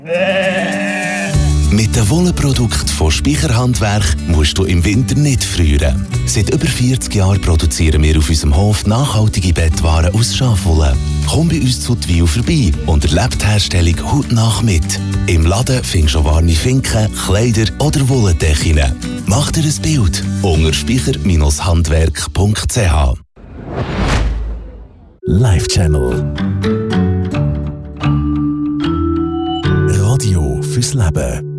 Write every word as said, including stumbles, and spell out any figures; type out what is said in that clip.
Mit den Wollenprodukten von Speicherhandwerk musst du im Winter nicht frieren. Seit über vierzig Jahren produzieren wir auf unserem Hof nachhaltige Bettwaren aus Schafwolle. Komm bei uns zu Twil vorbei und erlebe die Herstellung hautnah mit. Im Laden findest du warme Finken, Kleider oder Wollendecken. Mach dir ein Bild unter speicher Handwerk punkt c h. Live Channel. Radio fürs Leben.